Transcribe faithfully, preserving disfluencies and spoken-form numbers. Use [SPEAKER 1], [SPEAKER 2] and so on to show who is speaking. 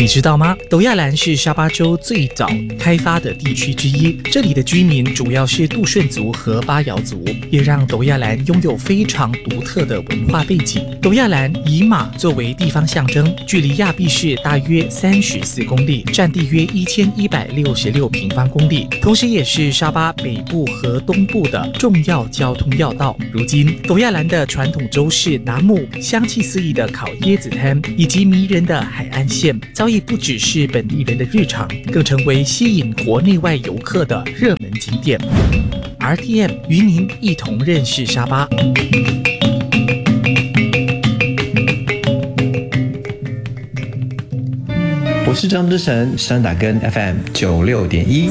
[SPEAKER 1] 你知道吗？斗亚兰是沙巴州最早开发的地区之一，这里的居民主要是杜顺族和巴瑶族，也让斗亚兰拥有非常独特的文化背景。斗亚兰以马作为地方象征，距离亚庇市大约三十四公里，占地约一千一百六十六平方公里，同时也是沙巴北部和东部的重要交通要道。如今，斗亚兰的传统州市拿木、香气四溢的烤椰子滩以及迷人的海岸线，早已不只是本地人的日常，更成为吸引国内外游客的热门景点。R T M 与您一同认识沙巴。
[SPEAKER 2] 我是张之成，山打根 F M 九六点一。